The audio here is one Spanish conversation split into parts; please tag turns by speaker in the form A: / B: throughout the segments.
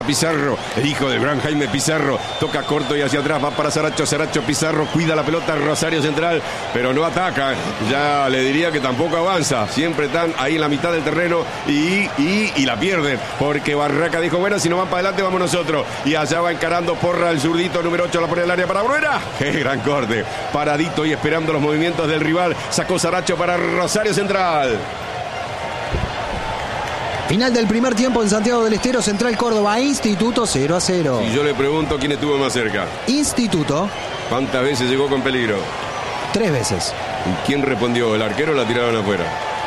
A: Pizarro, el hijo del gran Jaime Pizarro, toca corto y hacia atrás, va para Saracho, Pizarro cuida la pelota, Rosario Central, pero no ataca, ya le diría que tampoco avanza, siempre están ahí en la mitad del terreno y la pierden, porque Barraca dijo, bueno, si no van para adelante vamos nosotros, y allá va encarando Porra, el zurdito número 8, la pone al área para Bruera, qué gran corte, paradito y esperando los movimientos del rival, sacó Saracho para Rosario Central.
B: Final del primer tiempo en Santiago del Estero, Central Córdoba, Instituto 0-0.
A: Y yo le pregunto quién estuvo más cerca.
B: Instituto.
A: ¿Cuántas veces llegó con peligro?
B: 3 veces.
A: ¿Y quién respondió? ¿El arquero o la tiraron afuera?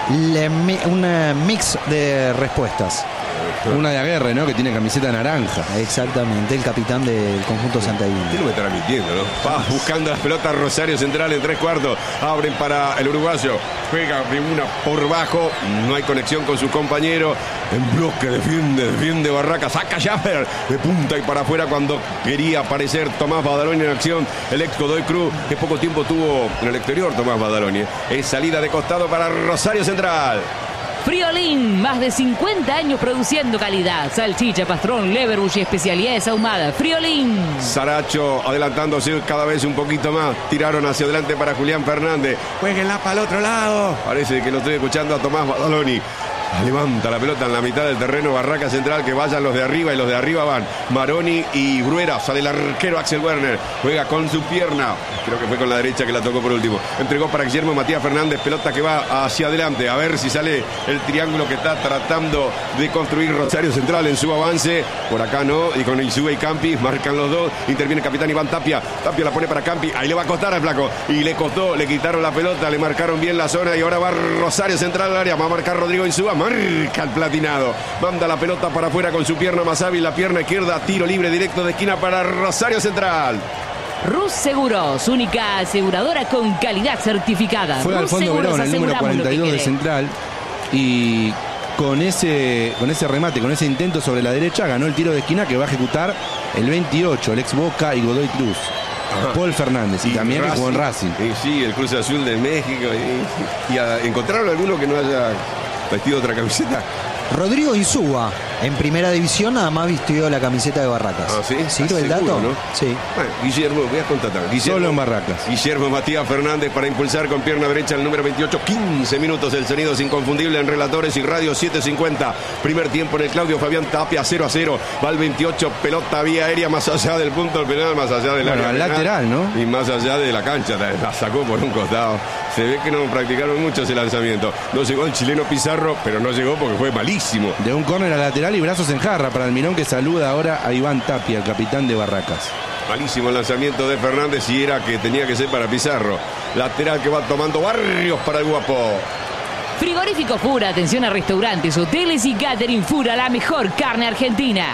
B: Un mix de respuestas.
C: Una de Aguerre, ¿no? Que tiene camiseta naranja.
B: Exactamente, el capitán del conjunto santiaguino.
A: Usted no me estará mintiendo, ¿no? Va buscando las pelotas Rosario Central en 3/4. Abren para el uruguayo. Juega de una por bajo. No hay conexión con su compañero. En bloque defiende Barraca. Saca Jaffer de punta y para afuera cuando quería aparecer Tomás Badaloni en acción. El ex Godoy Cruz, que poco tiempo tuvo en el exterior Tomás Badaloni. Es salida de costado para Rosario Central.
D: Friolín, más de 50 años produciendo calidad. Salchicha, pastrón, leverbush y especialidades ahumadas. Friolín.
A: Saracho adelantándose cada vez un poquito más. Tiraron hacia adelante para Julián Fernández. Jueguenla para el otro lado. Parece que lo estoy escuchando a Tomás Badaloni. Levanta la pelota en la mitad del terreno Barraca Central, que vayan los de arriba y los de arriba van Maroni y Bruera. Sale el arquero Axel Werner, juega con su pierna, creo que fue con la derecha que la tocó por último, entregó para Guillermo Matías Fernández, pelota que va hacia adelante, a ver si sale el triángulo que está tratando de construir Rosario Central en su avance. Por acá no, y con Insúa y Campi marcan los dos, interviene el capitán Iván Tapia la pone para Campi, ahí le va a costar al flaco, y le costó, le quitaron la pelota, le marcaron bien la zona y ahora va Rosario Central al área, va a marcar Rodrigo Insúa, marca el platinado, manda la pelota para afuera con su pierna más hábil, la pierna izquierda, tiro libre directo de esquina para Rosario Central.
D: Rus Seguros, única aseguradora con calidad certificada.
C: Fue Alfonso Verón, el número 42 de Central, y con ese remate, con ese intento sobre la derecha, ganó el tiro de esquina que va a ejecutar el 28, el ex Boca y Godoy Cruz. Paul Fernández, y también Racing, que jugó en Racing.
A: Sí, el Cruz Azul de México. ¿Encontraron alguno que no haya vestido otra camiseta?
B: Rodrigo Insúa, en primera división, nada más vistió la camiseta de Barracas.
A: ¿Ah, sí?
B: ¿Sirve el dato?
A: ¿No?
B: Sí.
A: Bueno, Guillermo, voy a contratar.
C: Solo en Barracas.
A: Guillermo Matías Fernández para impulsar con pierna derecha el número 28. 15 minutos, el sonido es inconfundible en Relatores y Radio 750. Primer tiempo en el Claudio Fabián Tapia, 0-0. Va el 28, pelota vía aérea más allá del punto del penal, más allá del área.
C: Al lateral, ¿no?
A: Y más allá de la cancha, la sacó por un costado. Se ve que no practicaron mucho ese lanzamiento. No llegó el chileno Pizarro, pero no llegó porque fue malísimo.
C: De un córner al lateral y brazos en jarra para Almirón, que saluda ahora a Iván Tapia, el capitán de Barracas.
A: Malísimo el lanzamiento de Fernández y era que tenía que ser para Pizarro. Lateral que va tomando Barrios para el Guapo.
D: Frigorífico Fura, atención a restaurantes, hoteles y catering. Fura, la mejor carne argentina.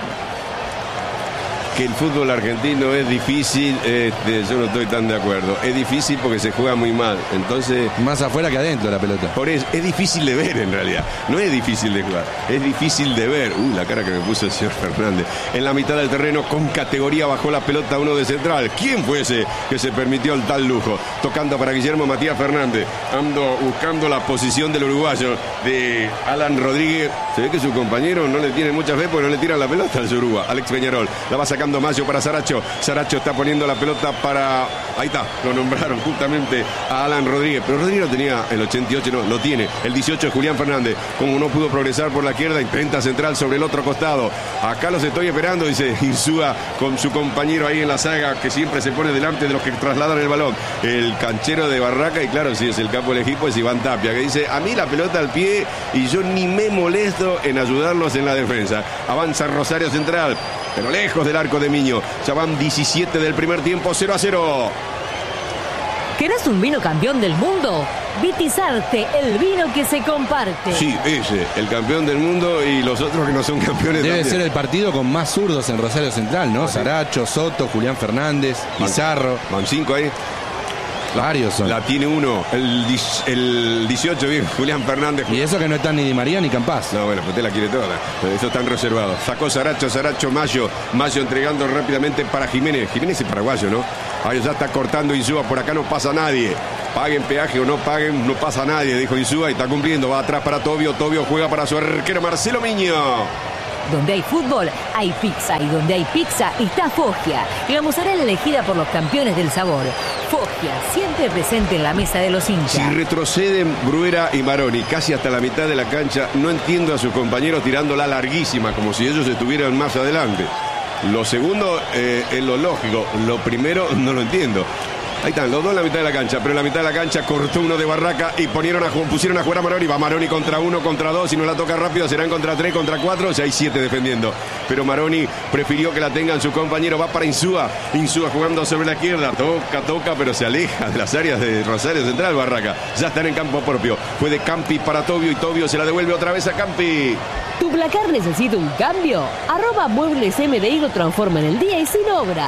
A: Que el fútbol argentino es difícil, yo no estoy tan de acuerdo. Es difícil porque se juega muy mal, entonces...
C: Más afuera que adentro la pelota.
A: Por eso, es difícil de ver en realidad. No es difícil de jugar, es difícil de ver. La cara que me puso el señor Fernández. En la mitad del terreno, con categoría, bajó la pelota uno de Central. ¿Quién fue ese que se permitió el tal lujo? Tocando para Guillermo Matías Fernández. Ando buscando la posición del uruguayo, de Alan Rodríguez. Se ve que su compañero no le tiene mucha fe porque no le tiran la pelota al Yoruba. Alex Peñarol, la va sacando Mayo para Saracho. Saracho está poniendo la pelota para... Ahí está, lo nombraron justamente a Alan Rodríguez. Pero Rodríguez no tenía el 88, no, lo tiene. El 18 es Julián Fernández. Como no pudo progresar por la izquierda, intenta Central sobre el otro costado. Acá los estoy esperando, dice Insúa, con su compañero ahí en la saga, que siempre se pone delante de los que trasladan el balón. El canchero de Barraca, y claro, si es el capo del equipo, es Iván Tapia, que dice, a mí la pelota al pie y yo ni me molesto en ayudarlos en la defensa. Avanza Rosario Central, pero lejos del arco de Miño. Ya van 17 del primer tiempo, 0-0.
D: ¿Querés un vino campeón del mundo? Vitizarte, el vino que se comparte.
A: Sí, ese, el campeón del mundo y los otros que no son campeones.
C: Debe
A: también
C: ser el partido con más zurdos en Rosario Central, ¿no?
A: ¿Sí?
C: Saracho, Soto, Julián Fernández, Pizarro.
A: Van 5 ahí.
C: Varios son.
A: La tiene uno, el 18, bien, Julián Fernández.
C: Y eso que no están ni Di María ni Campás.
A: No, bueno, pues usted la quiere toda. Eso están reservados. Sacó Saracho, Mayo entregando rápidamente para Jiménez. Jiménez es paraguayo, ¿no? Ahí ya está cortando Insúa, por acá no pasa nadie. Paguen peaje o no paguen, no pasa nadie, dijo Insúa y está cumpliendo. Va atrás para Tobio, Tobio juega para su arquero Marcelo Miño.
D: Donde hay fútbol, hay pizza. Y donde hay pizza, está Foggia. La mozzarella elegida por los campeones del sabor. Foggia, siempre presente en la mesa de los hinchas.
A: Si retroceden Bruera y Maroni casi hasta la mitad de la cancha, no entiendo a sus compañeros tirándola larguísima, como si ellos estuvieran más adelante. Lo segundo es lo lógico. Lo primero no lo entiendo. Ahí están, los dos en la mitad de la cancha, pero en la mitad de la cancha cortó uno de Barraca y pusieron a jugar a Maroni. Va Maroni contra 1, contra 2, si no la toca rápido serán contra 3, contra 4, o sea, hay 7 defendiendo. Pero Maroni prefirió que la tengan su compañero, va para Insúa jugando sobre la izquierda, toca, pero se aleja de las áreas de Rosario Central. Barraca, ya están en campo propio, fue de Campi para Tobio y Tobio se la devuelve otra vez a Campi.
E: ¿Tu placar necesita un cambio? @Muebles MDI lo transforma en el día y sin obra.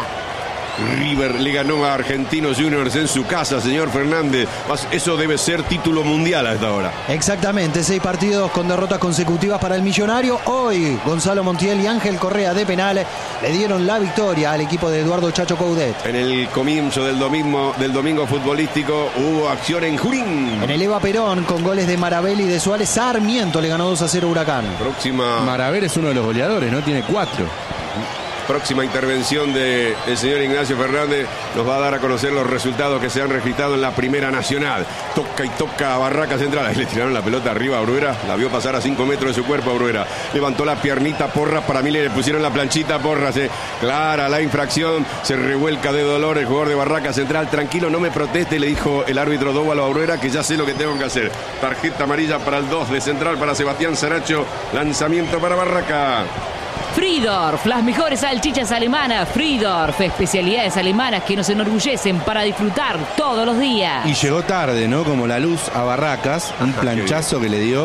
A: River le ganó a Argentinos Juniors en su casa, señor Fernández. Eso debe ser título mundial a esta hora.
B: Exactamente, 6 partidos con derrotas consecutivas para el millonario. Hoy Gonzalo Montiel y Ángel Correa de penal le dieron la victoria al equipo de Eduardo Chacho Coudet.
A: En el comienzo del domingo futbolístico hubo acción en Junín.
B: En el Eva Perón, con goles de Marabel y de Suárez, Sarmiento le ganó 2-0 a Huracán.
C: Marabel es uno de los goleadores, ¿no? Tiene 4.
A: Próxima intervención del señor Ignacio Fernández nos va a dar a conocer los resultados que se han registrado en la Primera Nacional. Toca a Barraca Central. Ahí le tiraron la pelota arriba a Bruera. La vio pasar a 5 metros de su cuerpo a Bruera. Levantó la piernita Porras. Para mí le pusieron la planchita Porras. Clara la infracción. Se revuelca de dolor el jugador de Barraca Central. Tranquilo, no me proteste, le dijo el árbitro Dóvalo a Bruera, que ya sé lo que tengo que hacer. Tarjeta amarilla para el 2 de Central, para Sebastián Saracho. Lanzamiento para Barraca.
D: Friedorf, las mejores salchichas alemanas. Friedorf, especialidades alemanas que nos enorgullecen para disfrutar todos los días.
C: Y llegó tarde, ¿no? Como la luz a Barracas, un planchazo que le dio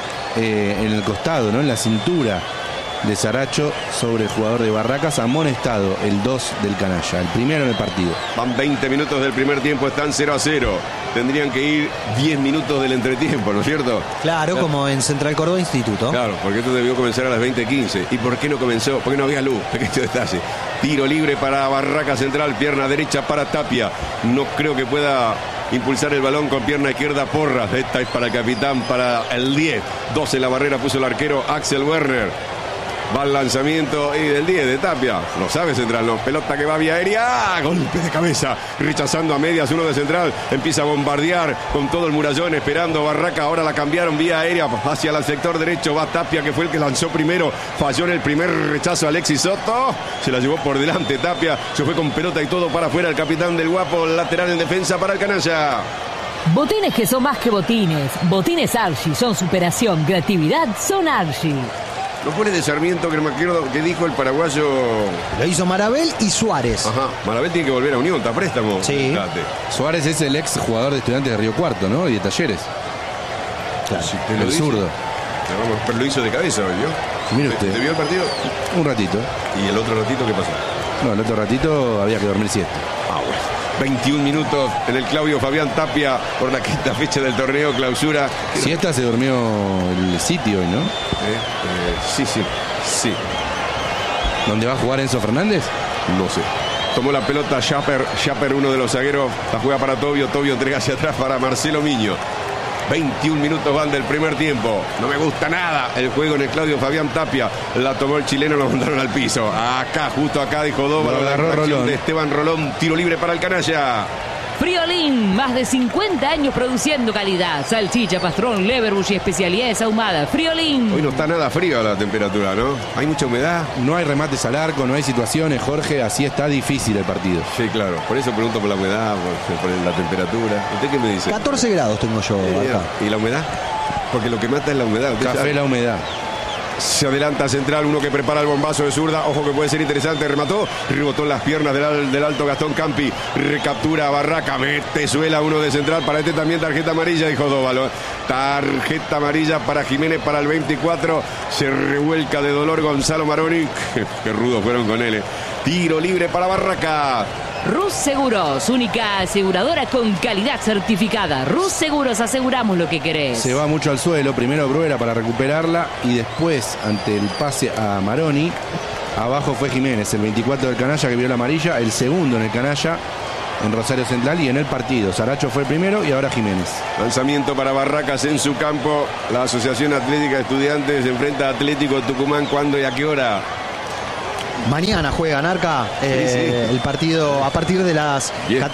C: en el costado, ¿no? En la cintura de Saracho sobre el jugador de Barracas, amonestado el 2 del canalla, el primero en el partido.
A: Van 20 minutos del primer tiempo, están 0-0. Tendrían que ir 10 minutos del entretiempo, ¿no es cierto?
B: Claro, como en Central Córdoba Instituto.
A: Claro, porque esto debió comenzar a las 20:15. ¿Y por qué no comenzó? Porque no había luz. Pequeño detalle. Tiro libre para Barraca Central, pierna derecha para Tapia. No creo que pueda impulsar el balón con pierna izquierda Porras. Esta es para el capitán, para el 10. 12 en la barrera puso el arquero Axel Werner. Va el lanzamiento y del 10 de Tapia. Lo sabe Central, no. Pelota que va vía aérea. Golpe de cabeza. Rechazando a medias uno de Central. Empieza a bombardear con todo el murallón. Esperando Barraca. Ahora la cambiaron vía aérea hacia el sector derecho. Va Tapia, que fue el que lanzó primero. Falló en el primer rechazo Alexis Soto. Se la llevó por delante Tapia. Se fue con pelota y todo para afuera. El capitán del Guapo. Lateral en defensa para el canalla.
E: Botines que son más que botines. Botines Archie son superación, creatividad, son Archie.
A: No pone de Sarmiento, que no me acuerdo que dijo el paraguayo.
B: Lo hizo Marabel y Suárez.
A: Ajá, Marabel tiene que volver a Unión, está a préstamo.
B: Sí.
A: Fíjate.
C: Suárez es el ex jugador de Estudiantes de Río Cuarto, ¿no? Y de Talleres.
A: Claro. Si te lo
C: El
A: dice.
C: zurdo.
A: Pero lo hizo de cabeza, ¿vio?
C: Mire usted.
A: ¿Te vio el partido?
C: Un ratito.
A: ¿Y el otro ratito qué pasó?
C: No, el otro ratito había que dormir siesta.
A: Ah, bueno. 21 minutos en el Claudio Fabián Tapia por la quinta fecha del torneo clausura.
C: Siesta se durmió el sitio hoy, ¿no?
A: Sí.
C: ¿Dónde va a jugar Enzo Fernández?
A: No sé. Tomó la pelota Schapper, uno de los zagueros. La juega para Tobio entrega hacia atrás para Marcelo Miño. 21 minutos van del primer tiempo. No me gusta nada el juego en el Claudio Fabián Tapia. La tomó el chileno, lo mandaron al piso. Acá, justo acá, dijo Dóvalo.
C: Lo agarró
A: la infracción
C: Rolón.
A: de Esteban Rolón. Tiro libre para el canalla.
D: Friolín, más de 50 años produciendo calidad. Salchicha, pastrón, leverbush y especialidades ahumadas. Friolín.
A: Hoy no está nada frío la temperatura, ¿no? Hay mucha humedad.
C: No hay remates al arco, no hay situaciones, Jorge. Así está difícil el partido.
A: Sí, claro. Por eso pregunto por la humedad, por la temperatura. ¿Usted qué me dice?
B: 14 grados tengo yo acá.
A: ¿Y la humedad? Porque lo que mata es la humedad. ¿Usted
C: Café
A: sabe?
C: la humedad.
A: Se adelanta Central, uno que prepara el bombazo de zurda. Ojo que puede ser interesante. Remató, rebotó en las piernas del alto Gastón Campi. Recaptura a Barraca, mete suela uno de Central. Para este también tarjeta amarilla, dijo Dóvalo. Tarjeta amarilla para Jiménez para el 24. Se revuelca de dolor Gonzalo Maroni. Qué rudos fueron con él. Tiro libre para Barraca.
D: Rus Seguros, única aseguradora con calidad certificada. Rus Seguros, aseguramos lo que querés.
C: Se va mucho al suelo, primero Bruera para recuperarla y después, ante el pase a Maroni, abajo fue Jiménez, el 24 del canalla que vio la amarilla, el segundo en el canalla, en Rosario Central y en el partido. Saracho fue el primero y ahora Jiménez.
A: Lanzamiento para Barracas en su campo. La Asociación Atlética de Estudiantes se enfrenta a Atlético Tucumán. ¿Cuándo y a qué hora?
B: Mañana juega Narca el partido a partir de las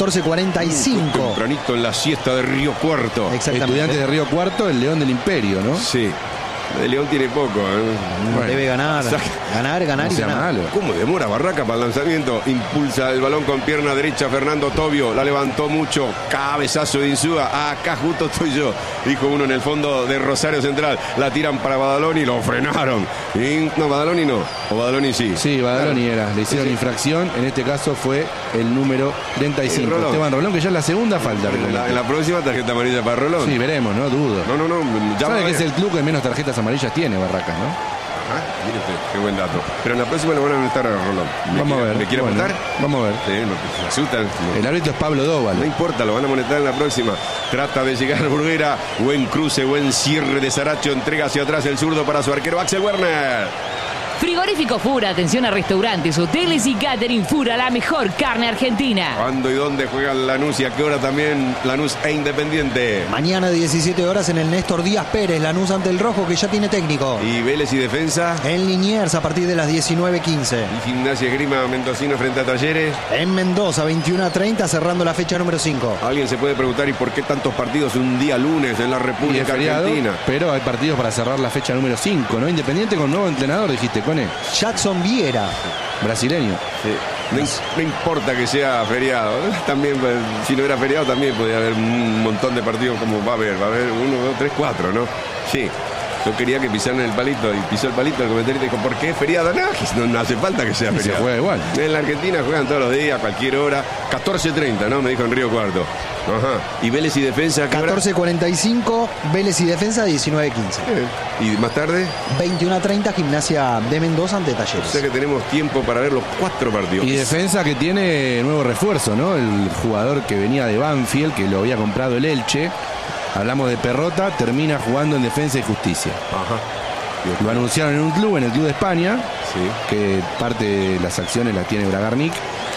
B: 14:45.
A: Tempranito en la siesta de Río Cuarto.
B: Exactamente.
C: Estudiantes de Río Cuarto, el León del Imperio, ¿no?
A: Sí. De León tiene poco.
B: Bueno, debe ganar. Ganar
C: No
B: y
C: sea
B: ganar.
C: malo.
A: ¿Cómo demora Barraca para el lanzamiento? Impulsa el balón con pierna derecha Fernando Tobio. La levantó mucho. Cabezazo de Insúa. Acá justo estoy yo. Dijo uno en el fondo de Rosario Central. La tiran para Badaloni. Lo frenaron. No, Badaloni no. O Badaloni sí.
C: Sí, Badaloni era. Le hicieron infracción. En este caso fue el número 35.
A: Rolón.
C: Esteban Rolón, que ya es la segunda falta.
A: En la próxima tarjeta amarilla para Rolón.
C: Sí, veremos, ¿no? Dudo.
A: No. Ya
C: ¿Sabe
A: va
C: que
A: a
C: es el club que menos tarjetas amarillas tiene, Barracas, no?
A: Mire usted, qué buen dato. Pero en la próxima le van a amonestar a Rolón.
C: Vamos a ver.
A: ¿Me quiere
C: Bueno,
A: amonestar?
C: vamos a ver.
A: Sí, se asustan.
C: El árbitro es Pablo
A: No
C: Dóvalo.
A: importa, lo van a amonestar en la próxima. Trata de llegar Bruguera. Buen cruce, buen cierre de Saracho. Entrega hacia atrás el zurdo para su arquero Axel Werner.
E: Frigorífico Fura, atención a restaurantes, hoteles y catering Fura, la mejor carne argentina.
A: ¿Cuándo y dónde juegan Lanús y a qué hora también Lanús e Independiente?
B: Mañana 17 horas en el Néstor Díaz Pérez, Lanús ante el Rojo, que ya tiene técnico.
A: Y Vélez y Defensa.
B: En Liniers a partir de las 19:15.
A: Y Gimnasia Esgrima Mendocino frente a Talleres.
B: En Mendoza 21:30, cerrando la fecha número 5.
A: Alguien se puede preguntar, ¿y por qué tantos partidos un día lunes en la
C: Y es
A: República
C: feriado,
A: Argentina?
C: pero hay partidos para cerrar la fecha número 5, ¿no? Independiente con nuevo entrenador, dijiste, Cone.
B: Jackson Viera.
C: Brasileño.
A: Sí. No importa que sea feriado. También, pues, si no era feriado, también podría haber un montón de partidos como va a haber 1, 2, 3, 4, ¿no? Sí. Yo quería que pisaran el palito y pisó el palito. El comentarista dijo, ¿por qué es feriado? No hace falta que sea
C: Se
A: feriado.
C: juega igual.
A: En la Argentina juegan todos los días, a cualquier hora. 14:30, ¿no? Me dijo en Río Cuarto. Ajá. ¿Y Vélez y Defensa? ¿Qué hora?
B: 14:45, Vélez y Defensa 19:15.
A: ¿Y más tarde?
B: 21:30, Gimnasia de Mendoza ante
A: O sea
B: Talleres.
A: que tenemos tiempo para ver los 4 partidos.
C: Y Defensa que tiene nuevo refuerzo, ¿no? El jugador que venía de Banfield, que lo había comprado el Elche. Hablamos de Perrota, termina jugando en Defensa y Justicia.
A: Ajá.
C: Lo anunciaron en el Club de España,
A: Sí.
C: que parte de las acciones las tiene Bragarnik.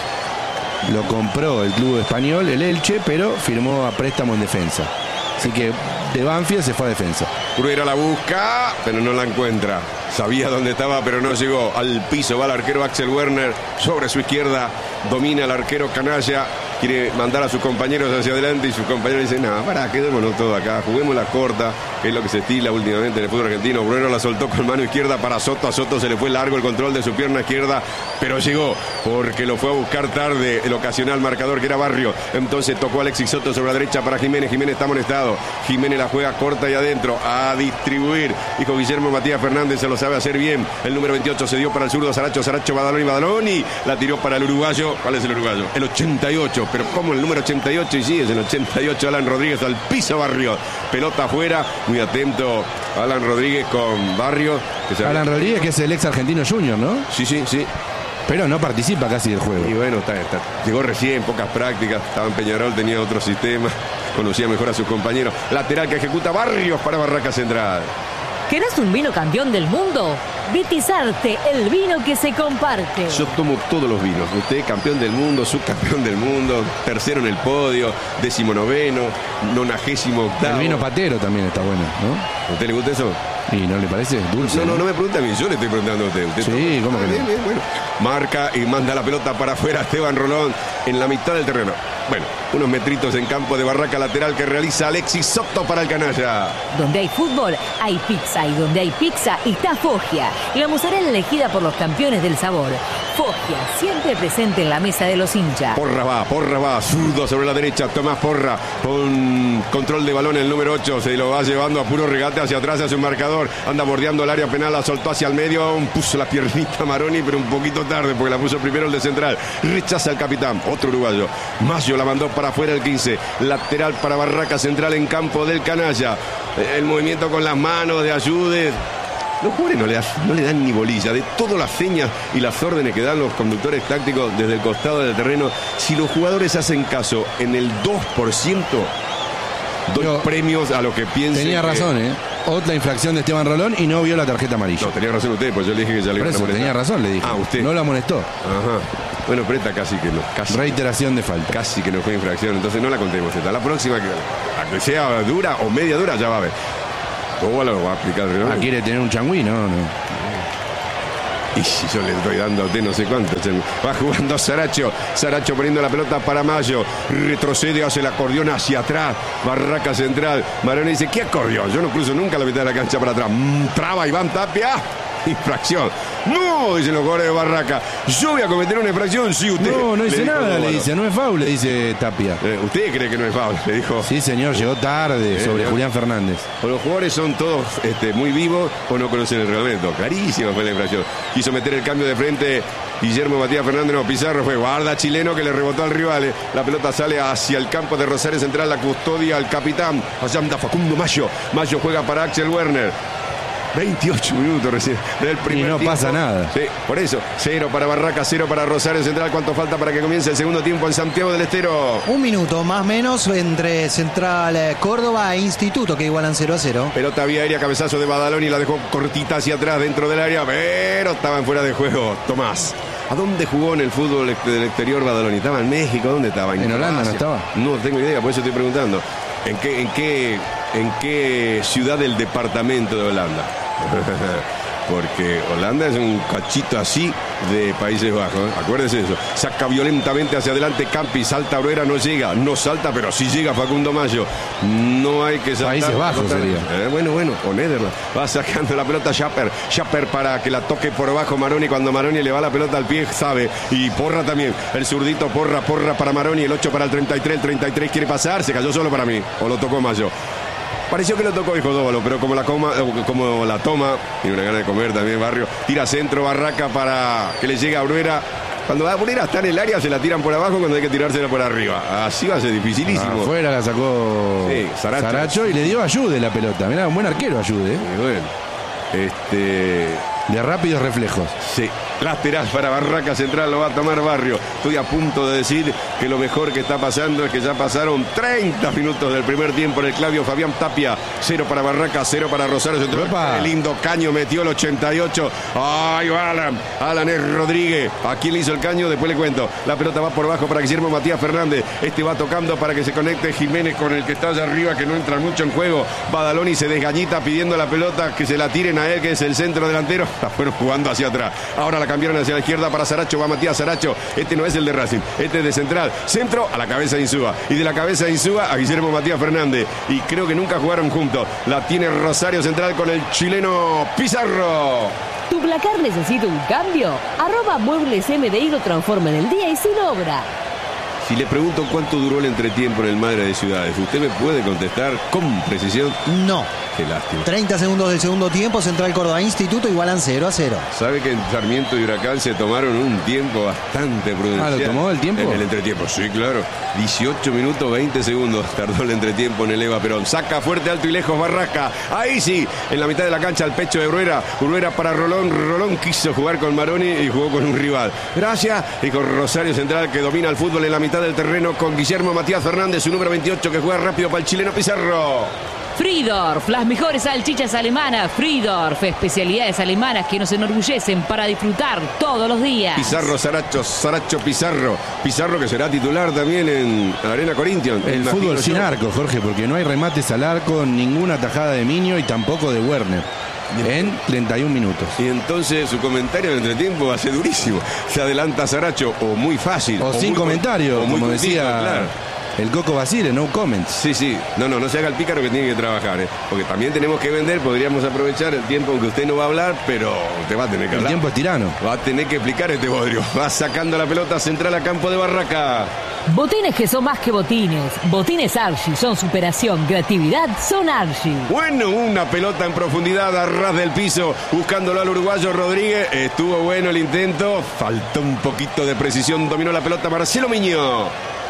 C: Lo compró el club español, el Elche, pero firmó a préstamo en Defensa. Así que de Banfield se fue a Defensa.
A: Bruguera la busca, pero no la encuentra. Sabía dónde estaba, pero no llegó. Al piso va el arquero Axel Werner. Sobre su izquierda domina el arquero Canalla. Quiere mandar a sus compañeros hacia adelante y sus compañeros dicen, nada, pará, quedémonos todos acá. Juguemos la corta, que es lo que se estila últimamente en el fútbol argentino. Bruguera la soltó con mano izquierda para Soto. A Soto se le fue largo el control de su pierna izquierda, pero llegó porque lo fue a buscar tarde el ocasional marcador que era Barrio. Entonces tocó Alexis Soto sobre la derecha para Jiménez. Jiménez está amonestado. Jiménez la juega corta y adentro. A distribuir. Dijo Guillermo Matías Fernández, se lo sabe hacer bien. El número 28 se dio para el zurdo Saracho. Saracho, Badaloni. La tiró para el uruguayo. ¿Cuál es el uruguayo? El 88. Pero ¿cómo el número 88? Y sí, es el 88. Alan Rodríguez al piso, Barrio. Pelota afuera. Muy atento Alan Rodríguez con Barrio.
C: Alan Rodríguez, que es el ex argentino junior, ¿no?
A: Sí.
C: Pero no participa casi del juego.
A: Y bueno, está. Llegó recién, pocas prácticas. Estaba en Peñarol, tenía otro sistema. Conocía mejor a sus compañeros. Lateral que ejecuta Barrios para Barraca Central.
E: ¿Querés un vino campeón del mundo? Vitisarte, el vino que se comparte.
A: Yo tomo todos los vinos. Usted campeón del mundo, subcampeón del mundo, tercero en el podio, 19º, 98º.
C: El vino patero también está bueno, ¿no?
A: ¿A usted le gusta eso?
C: ¿Y no le parece? Dulce.
A: No me pregunta a mí, yo le estoy preguntando a usted. ¿Usted
C: Sí,
A: toma?
C: ¿cómo que no?
A: Bien, bueno. Marca y manda la pelota para afuera Esteban Rolón en la mitad del terreno. Bueno, unos metritos en campo de Barraca lateral que realiza Alexis Soto para el canalla.
D: Donde hay fútbol, hay pizza. Y donde hay pizza, está Foggia. La mozzarella elegida por los campeones del sabor. Foggia, siempre presente en la mesa de los hinchas.
A: Porra va, zurdo sobre la derecha, Tomás Porra con control de balón el número 8, se lo va llevando a puro regate hacia atrás, hacia su marcador, anda bordeando el área penal, la soltó hacia el medio, puso la piernita Maroni, pero un poquito tarde porque la puso primero el de central, rechaza al capitán, otro uruguayo, Maggio la mandó para afuera el 15, lateral para Barraca Central en campo del canalla, el movimiento con las manos de Ayudes. Los jugadores no le dan ni bolilla. De todas las señas y las órdenes que dan los conductores tácticos desde el costado del terreno, si los jugadores hacen caso en el 2%, doy
C: Yo
A: premios a los que piensen.
C: tenía razón, ¿eh? otra infracción de Esteban Rolón y no vio la tarjeta amarilla.
A: No, tenía razón usted, pues yo le dije que ya le iba a molestar.
C: Tenía razón, le dije.
A: Usted.
C: No la amonestó.
A: Ajá. Bueno, pero esta casi que no.
C: Reiteración de falta.
A: Casi que no fue infracción, entonces no la contemos esta. La próxima, que sea dura o media dura, ya va a ver. ¿Cómo lo va a aplicar? ¿No?
C: ¿Quiere tener un changüí? No.
A: Y si yo le estoy dando a usted no sé cuánto. Va jugando Saracho. Saracho poniendo la pelota para Mayo. Retrocede, hace el acordeón hacia atrás. Barraca central. Maroni dice, ¿qué acordeón? Yo no cruzo nunca la mitad de la cancha para atrás. Traba Iván Tapia. Infracción. No, dicen los jugadores de Barraca. Yo voy a cometer una infracción. Sí, usted.
C: No dice nada, le dice. No es foul, le dice Tapia.
A: ¿Usted cree que no es foul? Le dijo.
C: Sí, señor, llegó tarde sobre Julián Fernández.
A: O los jugadores son todos muy vivos o no conocen el reglamento. Clarísima fue la infracción. Quiso meter el cambio de frente Guillermo Matías Fernández, no, Pizarro fue guarda chileno que le rebotó al rival. La pelota sale hacia el campo de Rosario Central, la custodia al capitán. Allá anda Facundo Mayo. Mayo juega para Axel Werner. 28 minutos recién del primer tiempo.
C: Y no pasa nada.
A: Sí, por eso, 0 para Barraca, 0 para Rosario Central. ¿Cuánto falta para que comience el segundo tiempo en Santiago del Estero?
B: 1 minuto, más o menos, entre Central Córdoba e Instituto, que igualan 0-0.
A: Pelota vía aérea, cabezazo de Badaloni, la dejó cortita hacia atrás dentro del área, pero estaban fuera de juego. Tomás. ¿A dónde jugó en el fútbol del exterior Badaloni? ¿Estaba en México? ¿Dónde estaba?
C: En Holanda no estaba.
A: No tengo idea, por eso estoy preguntando. ¿En qué ciudad del departamento de Holanda? Porque Holanda es un cachito así de Países Bajos, ¿eh? Acuérdense eso. Saca violentamente hacia adelante Campi, salta Bruera, no llega, no salta, pero sí llega Facundo Mayo. No hay que saltar.
C: Países Bajos sería.
A: Bueno, o Nederland. Va sacando la pelota Schapper para que la toque por abajo Maroni. Cuando Maroni le va la pelota al pie, sabe. Y Porra también. El zurdito Porra para Maroni, el 8 para el 33. El 33 quiere pasar, se cayó solo para mí. O lo tocó Mayo. Pareció que lo tocó Hijo Dóvalo, pero como la toma, tiene una gana de comer también Barrio, tira centro Barraca para que le llegue a Bruera. Cuando Bruera está en el área se la tiran por abajo, cuando hay que tirársela por arriba. Así va a ser dificilísimo.
C: Afuera la sacó Saracho y le dio Ayude la pelota. Mirá, un buen arquero Ayude.
A: Bueno,
C: de rápidos reflejos.
A: Sí. Lateral para Barraca Central, lo va a tomar Barrio. Estoy a punto de decir que lo mejor que está pasando es que ya pasaron 30 minutos del primer tiempo en el Claudio Fabián Tapia. 0 para Barraca, 0 para Rosario Central. Qué lindo caño metió el 88. ¡Ay, Alan es Rodríguez! ¿A quién le hizo el caño? Después le cuento. La pelota va por abajo para Guillermo Matías Fernández. Va tocando para que se conecte Jiménez con el que está allá arriba, que no entra mucho en juego. Badaloni se desgañita pidiendo la pelota, que se la tiren a él, que es el centro delantero. La fueron jugando hacia atrás. Ahora la cambiaron hacia la izquierda para Saracho, va Matías Saracho. No es el de Racing, es de Central. Centro a la cabeza de Insúa. Y de la cabeza de Insúa a Guillermo Matías Fernández. Y creo que nunca jugaron juntos. La tiene Rosario Central con el chileno Pizarro.
E: ¿Tu placar necesita un cambio? @Muebles MDI lo transforma en el día y sin obra.
A: Si le pregunto cuánto duró el entretiempo en el Madre de Ciudades, ¿usted me puede contestar con precisión?
B: No.
A: Qué lástima.
B: 30 segundos del segundo tiempo, Central Córdoba Instituto igualan 0-0.
A: ¿Sabe que en Sarmiento y Huracán se tomaron un tiempo bastante prudencial?
C: ¿Lo tomó el tiempo?
A: En el entretiempo, sí, claro. 18 minutos, 20 segundos tardó el entretiempo en el Eva Perón. Saca fuerte, alto y lejos Barraca. Ahí sí, en la mitad de la cancha, al pecho de Bruera. Bruera para Rolón. Rolón quiso jugar con Maroni y jugó con un rival. Gracias. Y con Rosario Central, que domina el fútbol en la mitad del terreno, con Guillermo Matías Fernández, su número 28, que juega rápido para el chileno Pizarro.
E: Friedorf, las mejores salchichas alemanas. Friedorf, especialidades alemanas que nos enorgullecen para disfrutar todos los días.
A: Pizarro, Saracho, Pizarro. Pizarro que será titular también en la Arena Corinthians.
C: El fútbol sin arco, Jorge, porque no hay remates al arco, ninguna tajada de Miño y tampoco de Werner. En 31 minutos.
A: Y entonces su comentario en el entretiempo va a ser durísimo. Se adelanta Saracho, o muy fácil.
C: O sin comentario, como decía
A: claro.
C: El Coco Basile, no comments.
A: Sí. No se haga el pícaro que tiene que trabajar, ¿eh? Porque también tenemos que vender, podríamos aprovechar el tiempo en que usted no va a hablar, pero usted va a tener que hablar.
C: El tiempo es tirano.
A: Va a tener que explicar este bodrio. Va sacando la pelota central a campo de Barraca.
E: Botines que son más que botines. Botines Archie son superación, creatividad, son Archie.
A: Bueno, una pelota en profundidad a ras del piso, buscándolo al uruguayo Rodríguez. Estuvo bueno el intento, faltó un poquito de precisión, dominó la pelota Marcelo Miño.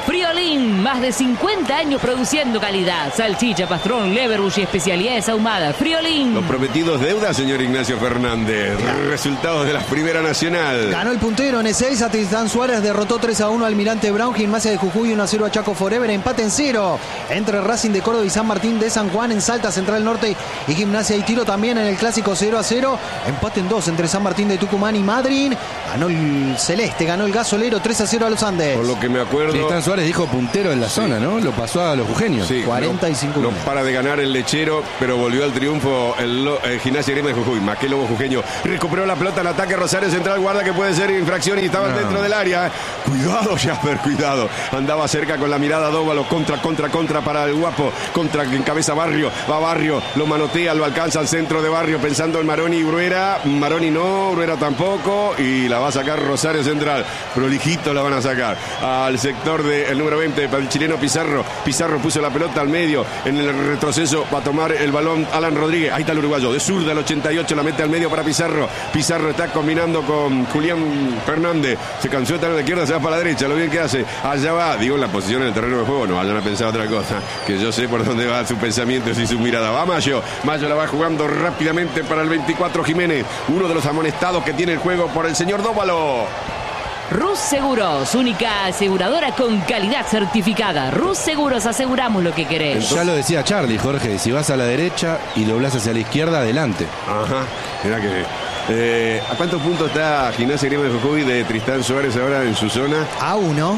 E: Friolín, más de 50 años produciendo calidad. Salchicha, pastrón, leverbush y especialidades ahumadas. Friolín.
A: Los prometidos deuda, señor Ignacio Fernández. Resultados de la Primera Nacional.
B: Ganó el puntero en E6, Tristán Suárez derrotó 3-1 al Almirante Brown, Gimnasia de Jujuy 1-0 a Chaco Forever, empate en 0 entre Racing de Córdoba y San Martín de San Juan en Salta Central Norte y Gimnasia y Tiro también en el clásico 0-0, empate en 2 entre San Martín de Tucumán y Madryn, ganó el Celeste, ganó el Gasolero 3-0 a los Andes.
A: Por lo que me acuerdo,
C: Tristán Suárez dijo puntero en la zona, ¿no? Lo pasó a los jujeños.
A: sí,
B: 45
A: no
B: minutos.
A: para de ganar el Lechero, pero volvió al triunfo el Gimnasia Grima de Jujuy. Maqué Lobo Jujeño recuperó la pelota, el ataque Rosario Central, guarda que puede ser infracción y estaban dentro del área. Cuidado, Jasper, cuidado. Andaba cerca con la mirada Dóvalo, contra para el guapo, contra que encabeza Barrio, va Barrio, lo manotea, lo alcanza al centro de Barrio pensando en Maroni y Bruera. Maroni no, Bruera tampoco, y la va a sacar Rosario Central. Prolijito la van a sacar al sector del número 20 para el chileno Pizarro. Pizarro puso la pelota al medio, en el retroceso va a tomar el balón Alan Rodríguez. Ahí está el uruguayo, de zurda al 88, la mete al medio para Pizarro. Pizarro está combinando con Julián Fernández. Se cansó de estar a la izquierda, se va para la derecha, lo bien que hace. Allá va, digo, en la posición en el terreno de juego, no vayan a pensar otra cosa, que yo sé por dónde va su pensamiento y su mirada. Va Mayo la va jugando rápidamente para el 24 Jiménez, uno de los amonestados que tiene el juego por el señor Dóvalo.
E: Rus Seguros, única aseguradora con calidad certificada. Rus Seguros, aseguramos lo que querés.
C: Ya lo decía Charlie, Jorge, si vas a la derecha y doblás hacia la izquierda, adelante.
A: Ajá, mira que... ¿a cuántos puntos está Gimnasia Grima de Jujuy de Tristán Suárez ahora en su zona?
B: A 1.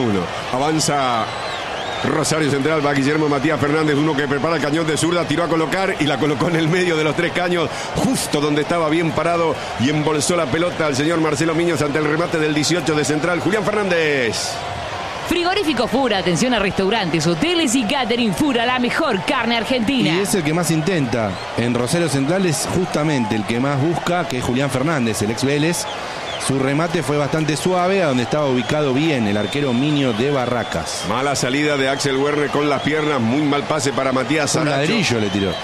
A: Avanza Rosario Central, va Guillermo Matías Fernández, uno que prepara el cañón de zurda, tiró a colocar y la colocó en el medio de los 3 caños, justo donde estaba bien parado, y embolsó la pelota al señor Marcelo Miños ante el remate del 18 de Central, Julián Fernández.
E: Frigorífico Fura, atención a restaurantes, hoteles y catering. Fura, la mejor carne argentina.
C: Y es el que más intenta. En Rosario Central es justamente el que más busca, que es Julián Fernández, el ex Vélez. Su remate fue bastante suave, a donde estaba ubicado bien el arquero Miño de Barracas.
A: Mala salida de Axel Werner con las piernas, muy mal pase para Matías
C: Un
A: Saracho.
C: ladrillo le tiró.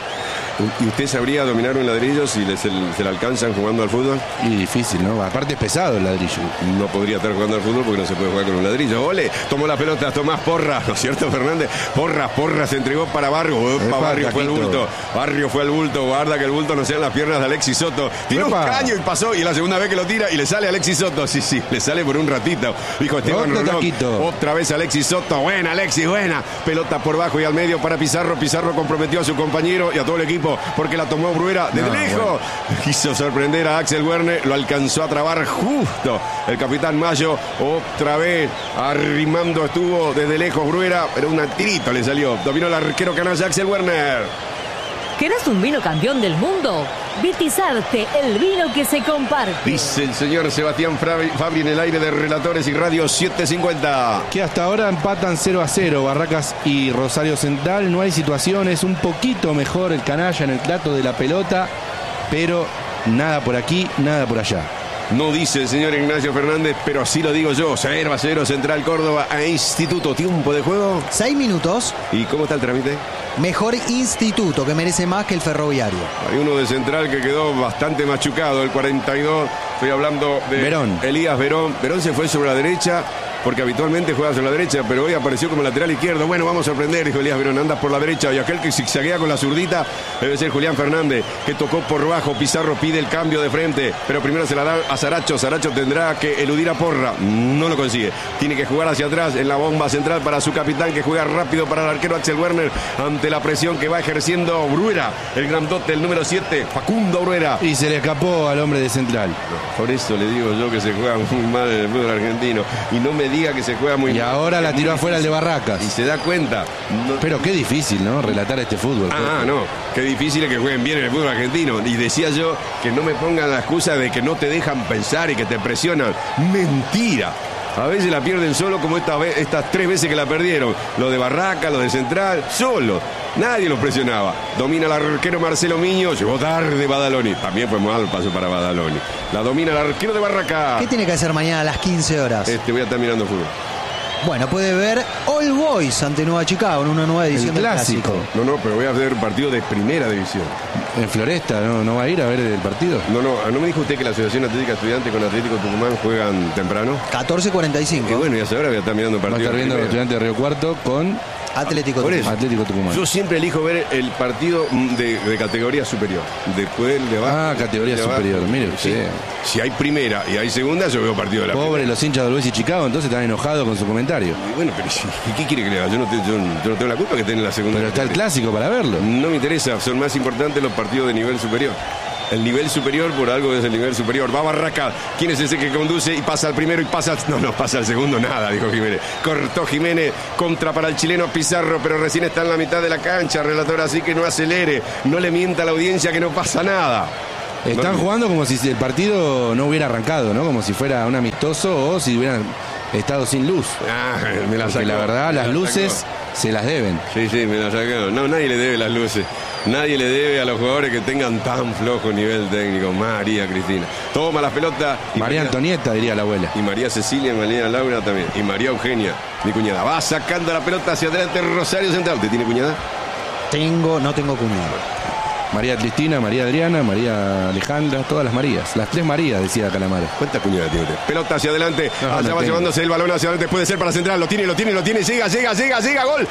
A: ¿Y usted sabría dominar un ladrillo si se le alcanzan jugando al fútbol?
C: Y difícil, ¿no? Aparte es pesado el ladrillo.
A: No podría estar jugando al fútbol porque no se puede jugar con un ladrillo. ¡Ole! Tomó la pelota Tomás Porras, ¿no es cierto, Fernández? Porras se entregó para Barrio. Opa, Barrio fue al bulto. Barrio fue al bulto. Guarda que el bulto no sean las piernas de Alexis Soto. Tiró un caño y pasó. Y la segunda vez que lo tira y le sale a Alexis Soto. Sí, le sale por un ratito. Dijo Esteban Rolón. Otra vez Alexis Soto. Buena, Alexis, buena. Pelota por bajo y al medio para Pizarro. Pizarro comprometió a su compañero y a todo el equipo porque la tomó Bruera desde lejos. Bueno. Quiso sorprender a Axel Werner, lo alcanzó a trabar justo el capitán Mayo. Otra vez arrimando estuvo desde lejos Bruera, pero un tirito le salió. Dominó el arquero canalla Axel Werner.
D: ¿Querés un vino campeón del mundo? Vitizarte, el vino que se comparte.
A: Dice el señor Sebastián Fabri en el aire de Relatores y Radio 750.
C: Que hasta ahora empatan 0-0 Barracas y Rosario Central. No hay situaciones, un poquito mejor el canalla en el plato de la pelota, pero nada por aquí, nada por allá.
A: No dice el señor Ignacio Fernández, pero así lo digo yo. 0-0 Central Córdoba a Instituto. ¿Tiempo de juego?
B: 6 minutos.
A: ¿Y cómo está el trámite?
B: Mejor Instituto, que merece más que el Ferroviario.
A: Hay uno de Central que quedó bastante machucado, el 42. Estoy hablando de
C: Verón.
A: Elías Verón. Verón se fue sobre la derecha, porque habitualmente juega sobre la derecha, pero hoy apareció como lateral izquierdo. Bueno, vamos a sorprender, dijo Elías Verón. Andas por la derecha y aquel que zigzaguea con la zurdita debe ser Julián Fernández, que tocó por bajo. Pizarro pide el cambio de frente, pero primero se la da a Saracho. Saracho tendrá que eludir a Porra. No lo consigue. Tiene que jugar hacia atrás en la bomba central para su capitán, que juega rápido para el arquero Axel Werner ante la presión que va ejerciendo Bruera, el grandote, el número 7, Facundo Bruera.
C: Y se le escapó al hombre de Central.
A: Por eso le digo yo que se juega muy mal en el fútbol argentino. Y no me diga que se juega muy mal.
C: Y ahora la tiró afuera el de Barracas.
A: Y se da cuenta. No...
C: Pero qué difícil, ¿no? Relatar este fútbol.
A: No. Qué difícil es que jueguen bien en el fútbol argentino. Y decía yo que no me pongan la excusa de que no te dejan pensar y que te presionan. Mentira. A veces la pierden solo, como estas 3 veces que la perdieron. Lo de Barraca, lo de Central, solo. Nadie los presionaba. Domina el arquero Marcelo Miño. Llegó tarde Badaloni. También fue mal paso para Badaloni. La domina el arquero de Barraca.
B: ¿Qué tiene que hacer mañana a las 15 horas?
A: Voy a estar mirando fútbol.
B: Bueno, puede ver All Boys ante Nueva Chicago en una nueva edición del Clásico.
A: No, pero voy a ver partido de primera división.
C: En Floresta, ¿no va a ir a ver el partido?
A: No me dijo usted que la Asociación Atlética Estudiante con Atlético Tucumán juegan temprano.
B: 14:45.
A: Y bueno, ya se voy a estar mirando el partido.
C: Va a estar viendo Estudiante de Río Cuarto con
B: Atlético
C: Tucumán.
A: Yo siempre elijo ver el partido de categoría superior. Después le va.
C: Categoría superior, mire usted.
A: Si hay primera y hay segunda, yo veo partido de la
C: Pobre
A: primera.
C: los hinchas de Luis y Chicago, entonces están enojados con su comentario.
A: Y bueno, pero ¿qué quiere que le haga? Yo no tengo la culpa que estén en la segunda.
C: Pero está el clásico para verlo.
A: No me interesa, son más importantes los partidos de nivel superior. El nivel superior, por algo es el nivel superior. Va Barraca, ¿quién es ese que conduce y pasa al primero y pasa? No pasa al segundo, nada, dijo Jiménez. Cortó Jiménez, contra para el chileno Pizarro, pero recién está en la mitad de la cancha, relator, así que no acelere, no le mienta a la audiencia que no pasa nada.
C: Están jugando como si el partido no hubiera arrancado, ¿no? Como si fuera un amistoso o si hubieran estado sin luz.
A: Me la sacó.
C: Porque la verdad, las luces se las deben.
A: Sí, me la sacaron. No, nadie le debe las luces. Nadie le debe a los jugadores que tengan tan flojo nivel técnico. María Cristina. Toma la pelota.
C: María Antonieta, diría la abuela.
A: Y María Cecilia, María Laura también. Y María Eugenia, mi cuñada. Va sacando la pelota hacia adelante Rosario Central. ¿Te tiene cuñada?
B: No tengo cuñada.
C: María Cristina, María Adriana, María Alejandra, todas las Marías. Las 3 Marías, decía Calamaro.
A: ¿Cuántas cuñadas tiene usted? Pelota hacia adelante. Allá va
C: tengo.
A: llevándose el balón hacia adelante. Puede ser para Central. Lo tiene. Llega. Gol.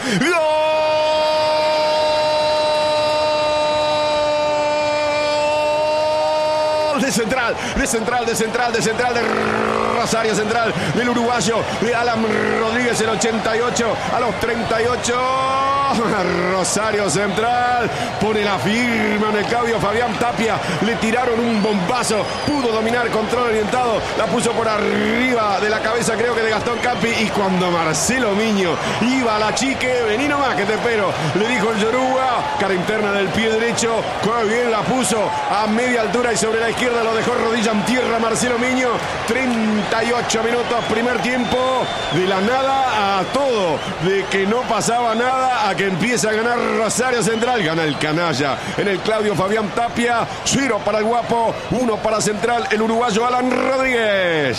A: De Central, de Rosario Central, del uruguayo, de Alan Rodríguez, el 88, a los 38, Rosario Central, pone la firma en el Claudio Fabián Tapia, le tiraron un bombazo, pudo dominar, control orientado, la puso por arriba de la cabeza, creo que de Gastón Campi, y cuando Marcelo Miño iba a la chique, vení nomás que te espero, le dijo el Yoruba, cara interna del pie derecho, qué bien la puso, a media altura y sobre la izquierda lo dejó rodilla en tierra Marcelo Miño. 38 minutos, primer tiempo, de la nada a todo, de que no pasaba nada a que empieza a ganar Rosario Central. Gana el canalla en el Claudio Fabián Tapia. 0 para el guapo, 1 para Central, el uruguayo Alan Rodríguez.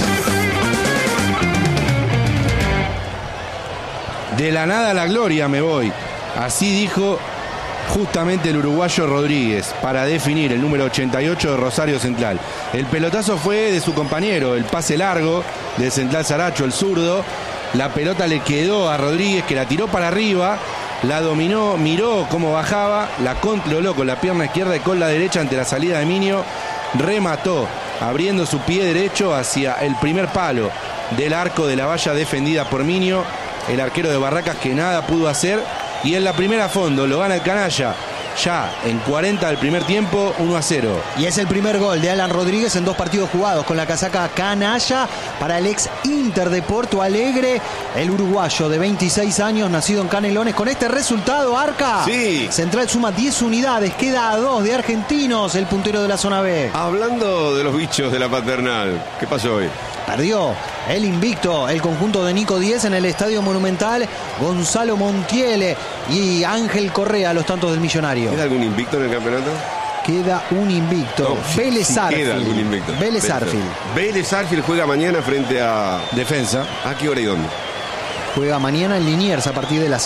C: De la nada a la gloria me voy. Así dijo justamente el uruguayo Rodríguez para definir el número 88 de Rosario Central. El pelotazo fue de su compañero, el pase largo de Central Saracho, el zurdo. La pelota le quedó a Rodríguez, que la tiró para arriba, la dominó, miró cómo bajaba, la controló con la pierna izquierda y con la derecha ante la salida de Miño, remató abriendo su pie derecho hacia el primer palo del arco de la valla defendida por Miño, el arquero de Barracas, que nada pudo hacer. Y en la primera fondo lo gana el canalla ya en 40 del primer tiempo, 1-0.
B: Y es el primer gol de Alan Rodríguez en 2 partidos jugados con la casaca canalla para el ex Inter de Porto Alegre, el uruguayo de 26 años, nacido en Canelones. Con este resultado, Arca,
A: sí,
B: Central suma 10 unidades, queda a 2 de Argentinos, el puntero de la zona B.
A: Hablando de los bichos de la Paternal, ¿qué pasó hoy?
B: Perdió el invicto, el conjunto de Nico 10 en el Estadio Monumental, Gonzalo Montiele y Ángel Correa, los tantos del Millonario.
A: ¿Queda algún invicto en el campeonato?
B: Queda un invicto. Vélez Arfield.
A: Queda algún invicto.
B: Vélez Arfield.
A: Vélez Arfield juega mañana frente a
C: Defensa.
A: ¿A qué hora y dónde?
B: Juega mañana en Liniers a partir de las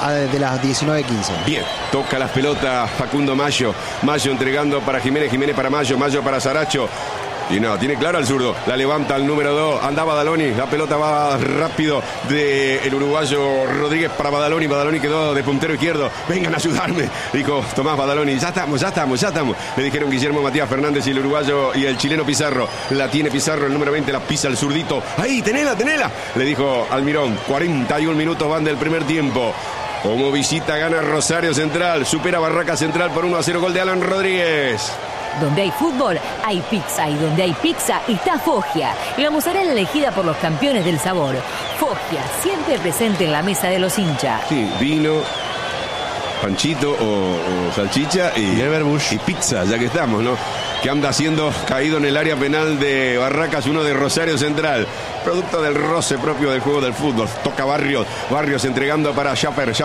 B: 19:15.
A: Bien, toca las pelotas Facundo Mayo. Mayo entregando para Jiménez, Jiménez para Mayo, Mayo para Saracho. Y no, tiene claro al zurdo, la levanta el número 2, anda Badaloni, la pelota va rápido del uruguayo Rodríguez para Badaloni, Badaloni quedó de puntero izquierdo, vengan a ayudarme, dijo Tomás Badaloni, ya estamos, le dijeron Guillermo Matías Fernández y el uruguayo y el chileno Pizarro, la tiene Pizarro, el número 20, la pisa el zurdito, ahí, tenela, le dijo Almirón, 41 minutos van del primer tiempo. Como visita gana Rosario Central, supera Barraca Central por 1-0, gol de Alan Rodríguez.
D: Donde hay fútbol, hay pizza. Y donde hay pizza, está Foggia. La mozzarella elegida por los campeones del sabor. Foggia, siempre presente en la mesa de los hinchas.
A: Sí, vino, panchito o salchicha y
C: Leverbush
A: y pizza, ya que estamos, ¿no? que anda siendo caído en el área penal de Barracas, uno de Rosario Central. Producto del roce propio del juego del fútbol. Toca Barrios entregando para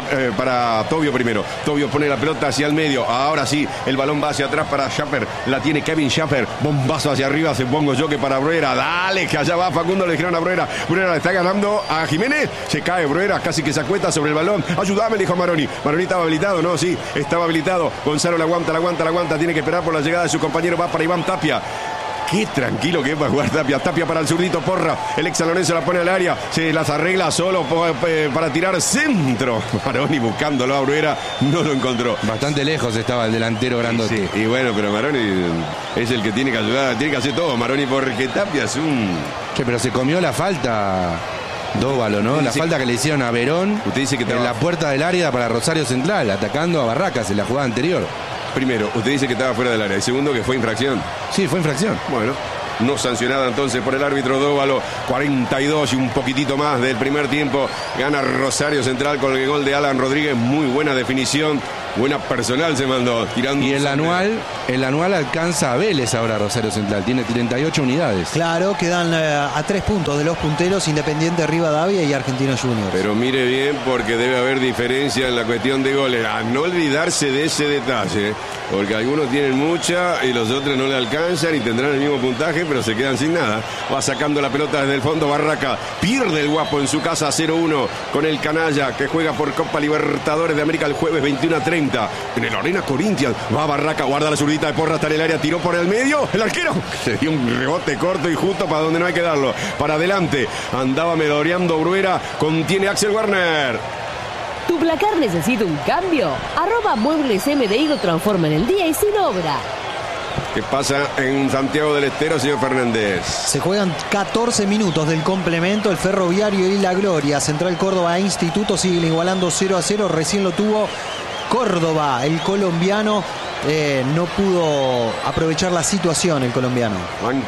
A: para Tobio primero. Tobio pone la pelota hacia el medio. Ahora sí, el balón va hacia atrás para Schaffer. La tiene Kevin Schaffer. Bombazo hacia arriba, se pongo yo que para Bruera. Dale, que allá va Facundo, le dijeron a Bruera. Bruera le está ganando a Jiménez. Se cae Bruera, casi que se acuesta sobre el balón. Ayúdame, le dijo Maroni. Maroni estaba habilitado, ¿no? Sí, estaba habilitado. Gonzalo la aguanta. Tiene que esperar por la llegada de su compañero. Va para Iván Tapia. Qué tranquilo que es para jugar Tapia. Tapia para el zurdito Porra. El ex salonense la pone al área. Se las arregla solo para tirar centro. Maroni buscándolo a Bruera. No lo encontró.
C: Bastante lejos estaba el delantero grandote.
A: Sí. Y bueno, pero Maroni es el que tiene que ayudar. Tiene que hacer todo Maroni porque Tapia es un...
C: Che, pero se comió la falta Dóvalo, ¿no? La falta que le hicieron a Verón.
A: Usted dice que
C: en la puerta del área para Rosario Central, atacando a Barracas en la jugada anterior.
A: Primero, usted dice que estaba fuera del área. Y segundo, que fue infracción.
C: Sí, fue infracción.
A: Bueno, no sancionada entonces por el árbitro Dóvalo. 42 y un poquitito más del primer tiempo. Gana Rosario Central con el gol de Alan Rodríguez. Muy buena definición. Buena personal se mandó. Tirando
C: y el anual alcanza a Vélez ahora Rosario Central. Tiene 38 unidades.
B: Claro, quedan a 3 puntos de los punteros Independiente Rivadavia y Argentinos Juniors.
A: Pero mire bien porque debe haber diferencia en la cuestión de goles. A no olvidarse de ese detalle. Porque algunos tienen mucha y los otros no le alcanzan y tendrán el mismo puntaje, pero se quedan sin nada. Va sacando la pelota desde el fondo Barraca. Pierde el Guapo en su casa 0-1 con el Canalla que juega por Copa Libertadores de América el jueves 21:30. En el Arena Corinthians. Va Barraca, guarda la zurdita de Porra, está en el área, tiró por el medio. El arquero se dio un rebote corto y justo para donde no hay que darlo. Para adelante. Andaba medoreando Bruera. Contiene Axel Werner.
D: ¿Tu placar necesita un cambio? @Muebles MDI lo transforma en el día y sin obra.
A: ¿Qué pasa en Santiago del Estero, señor Fernández?
B: Se juegan 14 minutos del complemento. El Ferroviario y la Gloria. Central Córdoba e Instituto siguen igualando 0-0. Recién lo tuvo Córdoba, el colombiano. No pudo aprovechar la situación el colombiano.
A: Van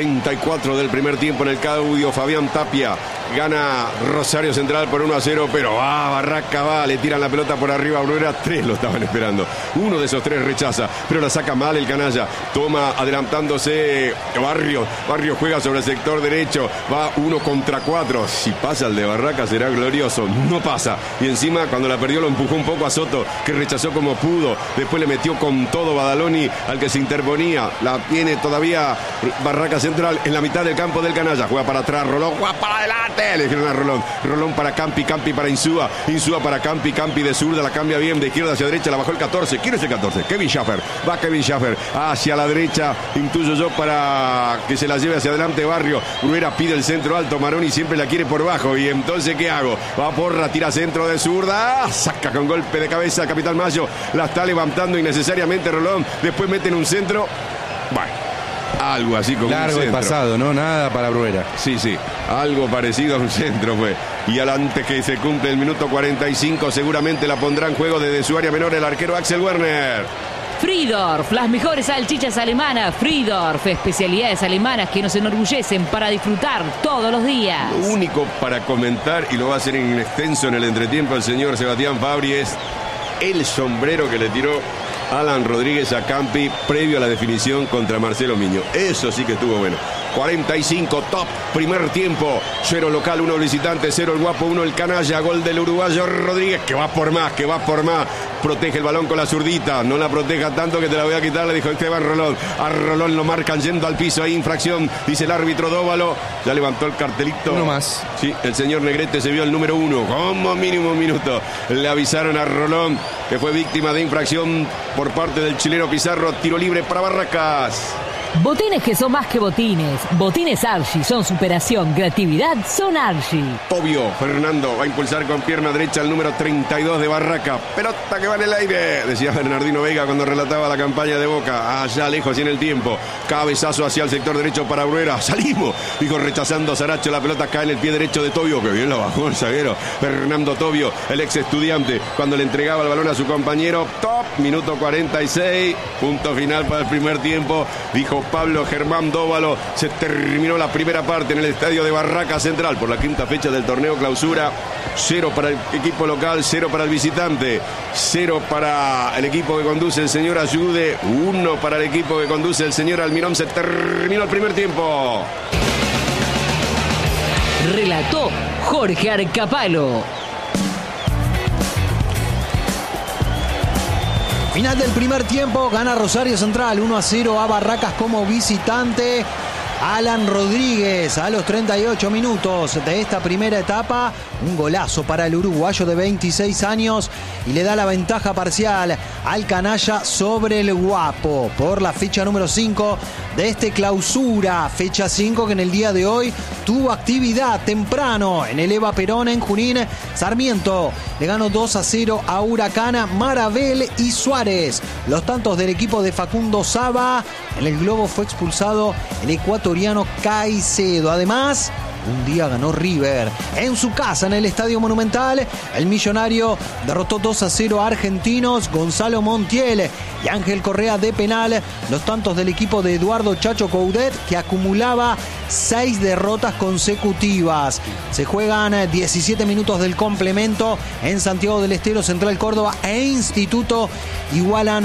A: 44 del primer tiempo en el Caudio. Fabián Tapia gana Rosario Central por 1-0, pero Barraca le tiran la pelota por arriba a Bruera. 3 lo estaban esperando. Uno de esos 3 rechaza, pero la saca mal el Canalla. Toma adelantándose Barrios. Barrios juega sobre el sector derecho. Va 1 contra 4. Si pasa el de Barraca será glorioso. No pasa. Y encima cuando la perdió lo empujó un poco a Soto, que rechazó como pudo. Después le metió con todo Badaloni al que se interponía. La tiene todavía Barraca Central en la mitad del campo del Canalla. Juega para atrás, Rolón juega para adelante. Le dijeron a Rolón. Rolón para Campi, Campi para Insúa. Insúa para Campi, Campi de zurda. La cambia bien de izquierda hacia derecha. La bajó el 14. ¿Quién es el 14? Kevin Schaffer. Va Kevin Schaffer hacia la derecha. Intuyo yo para que se la lleve hacia adelante Barrio. Bruera pide el centro alto. Maroni siempre la quiere por bajo. Y entonces, ¿qué hago? Va Porra, tira centro de zurda. Saca con golpe de cabeza Capitán Mayo. La está levantando innecesariamente Rolón. Después meten un centro. Bueno, algo así como
C: largo
A: un centro.
C: el pasado, ¿no? Nada para Bruera.
A: Sí, algo parecido a un centro fue. Y al antes que se cumple el minuto 45 seguramente la pondrá en juego desde su área menor el arquero Axel Werner.
E: Friedorf, las mejores salchichas alemanas. Friedorf, especialidades alemanas que nos enorgullecen para disfrutar todos los días.
A: Lo único para comentar, y lo va a hacer en extenso en el entretiempo el señor Sebastián Fabri, es el sombrero que le tiró Alan Rodríguez a Campi previo a la definición contra Marcelo Miño. Eso sí que estuvo bueno. 45, top, primer tiempo. 0 local, 1 visitante, 0 el Guapo, 1 el Canalla. Gol del uruguayo Rodríguez, que va por más. Protege el balón con la zurdita. No la proteja tanto que te la voy a quitar, le dijo Esteban Rolón. A Rolón lo marcan yendo al piso. Hay infracción, dice el árbitro Dóvalo. Ya levantó el cartelito.
C: Uno más.
A: Sí, el señor Negrete se vio el número 1. Como mínimo un minuto. Le avisaron a Rolón que fue víctima de infracción por parte del chileno Pizarro. Tiro libre para Barracas.
D: Botines que son más que botines. Botines Archie son superación, creatividad, son Archie.
A: Tobio Fernando va a impulsar con pierna derecha el número 32 de Barraca. Pelota que va en el aire, decía Bernardino Veiga cuando relataba la campaña de Boca. Allá lejos y en el tiempo. Cabezazo hacia el sector derecho para Bruera. Salimos, dijo rechazando Saracho. La pelota cae en el pie derecho de Tobio, que bien la bajó el zaguero. Fernando Tobio, el ex estudiante, cuando le entregaba el balón a su compañero. Top, minuto 46. Punto final para el primer tiempo. Dijo Vamos, Pablo Germán Dóvalo. Se terminó la primera parte en el estadio de Barraca Central por la quinta fecha del torneo clausura. 0 para el equipo local, 0 para el visitante, 0 para el equipo que conduce el señor Ayude, 1 para el equipo que conduce el señor Almirón. Se terminó el primer tiempo.
E: Relató Jorge Arcapalo.
B: Final del primer tiempo, gana Rosario Central 1-0 a Barracas como visitante. Alan Rodríguez a los 38 minutos de esta primera etapa, un golazo para el uruguayo de 26 años y le da la ventaja parcial al canalla sobre el guapo por la fecha número 5 de este clausura, fecha 5 que en el día de hoy tuvo actividad temprano en el Eva Perón en Junín. Sarmiento le ganó 2-0 a Huracán, Marabel y Suárez. Los tantos del equipo de Facundo Saba. En el globo fue expulsado el ecuatoriano Caicedo. Además, un día ganó River en su casa en el Estadio Monumental. El Millonario derrotó 2-0 a Argentinos. Gonzalo Montiel y Ángel Correa de penal. Los tantos del equipo de Eduardo Chacho Coudet, que acumulaba 6 derrotas consecutivas. Se juegan 17 minutos del complemento en Santiago del Estero. Central Córdoba e Instituto igualan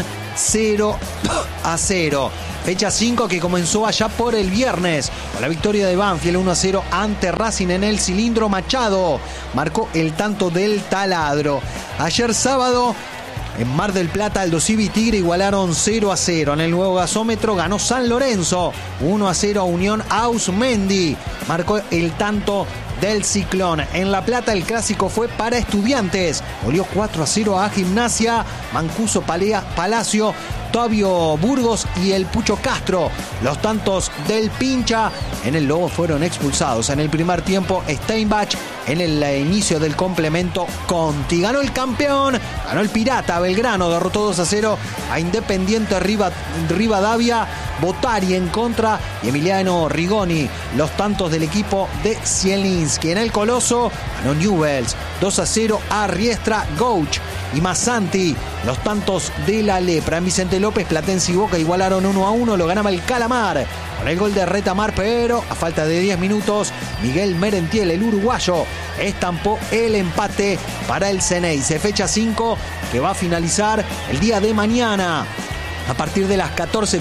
B: 0-0. Fecha 5 que comenzó allá por el viernes con la victoria de Banfield 1-0 ante Racing en el Cilindro. Machado marcó el tanto del taladro. Ayer sábado en Mar del Plata, Aldo Civi y Tigre igualaron 0-0. En el nuevo gasómetro ganó San Lorenzo 1-0 a Unión. Ausmendi marcó el tanto del Ciclón. En La Plata el clásico fue para Estudiantes. Goleó 4-0 a Gimnasia. Mancuso, Palacio, Tobio Burgos y el Pucho Castro. Los tantos del Pincha en el Lobo fueron expulsados. En el primer tiempo Steinbach, en el inicio del complemento Conti. Ganó el campeón, ganó el Pirata. Belgrano derrotó 2-0 a Independiente Rivadavia. Botari en contra y Emiliano Rigoni. Los tantos del equipo de Zielinski. En el Coloso ganó Newell's 2-0 a Riestra. Gouch y Massanti, los tantos de la Lepra. En Vicente López, Platense y Boca igualaron 1-1. Lo ganaba el Calamar con el gol de Retamar, pero a falta de 10 minutos Miguel Merentiel, el uruguayo, estampó el empate para el Ceneice. Fecha 5 que va a finalizar el día de mañana. A partir de las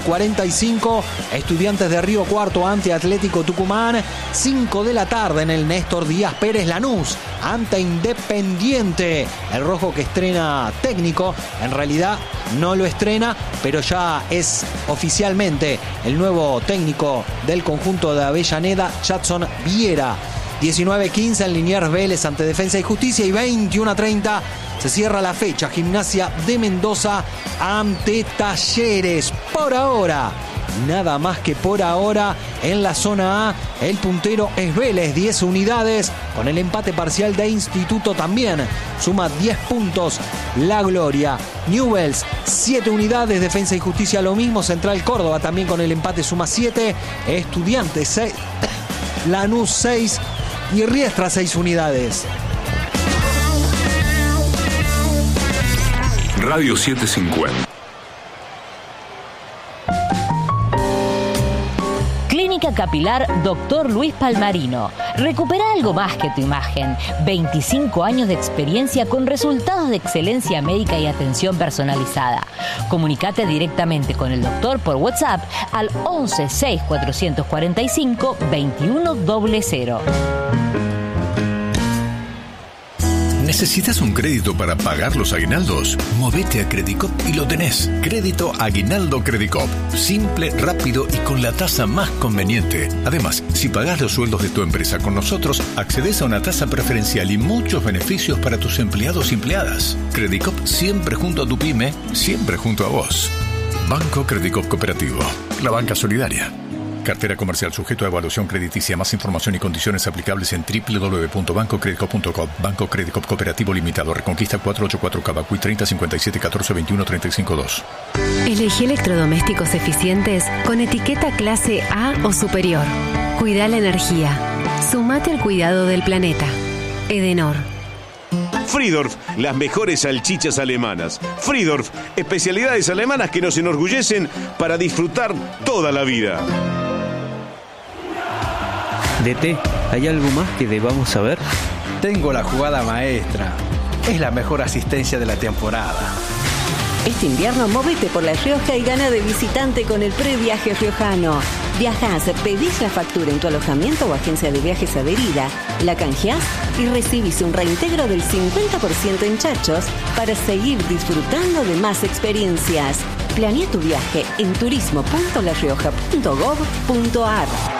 B: 14:45, Estudiantes de Río Cuarto ante Atlético Tucumán. 5 de la tarde en el Néstor Díaz Pérez. Lanús ante Independiente. El rojo que estrena técnico, en realidad no lo estrena, pero ya es oficialmente el nuevo técnico del conjunto de Avellaneda, Jadson Viera. 19:15 en Liniers Vélez ante Defensa y Justicia y 21:30 se cierra la fecha. Gimnasia de Mendoza ante Talleres. Por ahora, nada más que por ahora, en la zona A, el puntero es Vélez, 10 unidades. Con el empate parcial de Instituto también suma 10 puntos la Gloria. Newell's, 7 unidades. Defensa y Justicia lo mismo. Central Córdoba también con el empate suma 7. Estudiantes 6. Lanús 6. Y Riestra 6 unidades.
F: Radio 750.
D: Clínica Capilar Dr. Luis Palmarino. Recupera algo más que tu imagen. 25 años de experiencia con resultados de excelencia médica y atención personalizada. Comunicate directamente con el doctor por WhatsApp al 11 6 445 2100.
F: ¿Necesitas un crédito para pagar los aguinaldos? Movete a Credicop y lo tenés. Crédito Aguinaldo Credicop. Simple, rápido y con la tasa más conveniente. Además, si pagás los sueldos de tu empresa con nosotros, accedes a una tasa preferencial y muchos beneficios para tus empleados y empleadas. Credicop siempre junto a tu pyme, siempre junto a vos. Banco Credicop Cooperativo. La banca solidaria. Cartera comercial sujeto a evaluación crediticia. Más información y condiciones aplicables en www.bancocredicop.com. Banco Credicop Cooperativo Limitado. Reconquista 484 Cabacuy 30 57 14 21 35 2.
G: Elegí electrodomésticos eficientes con etiqueta clase A o superior. Cuida la energía. Sumate al cuidado del planeta. Edenor.
H: Friedorf, las mejores salchichas alemanas. Friedorf, especialidades alemanas que nos enorgullecen para disfrutar toda la vida.
I: DT, ¿hay algo más que debamos saber?
J: Tengo la jugada maestra. Es la mejor asistencia de la temporada.
K: Este invierno movete por La Rioja y gana de visitante con el previaje riojano. Viajás, pedís la factura en tu alojamiento o agencia de viajes adherida, la canjeás y recibís un reintegro del 50% en chachos para seguir disfrutando de más experiencias. Planea tu viaje en turismo.larioja.gov.ar.